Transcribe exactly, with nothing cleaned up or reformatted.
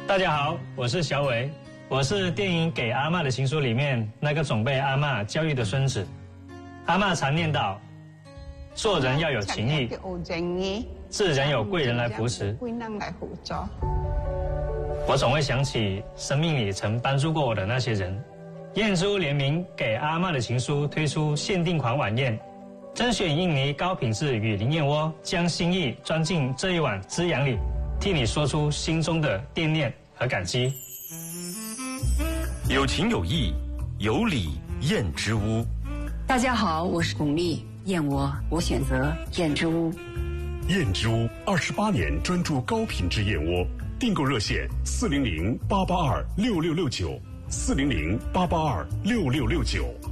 大家好，我是小伟，我是电影《给阿嬷的情书》里面那个总被阿嬷教育的孙子。阿嬷常念叨，做人要有情义，自然有贵人来扶持。我总会想起生命里曾帮助过我的那些人。燕珠联名《给阿嬷的情书》推出限定款晚宴，甄选印尼高品质雨林燕窝，将心意装进这一碗滋养里，替你说出心中的惦念和感激。 有情有义，有礼燕之屋。 大家好，我是巩俐，燕窝我选择燕之屋。 燕之屋二十八年专注高品质燕窝，订购热线四零零八八二六六六九，四零零八八二六六六九。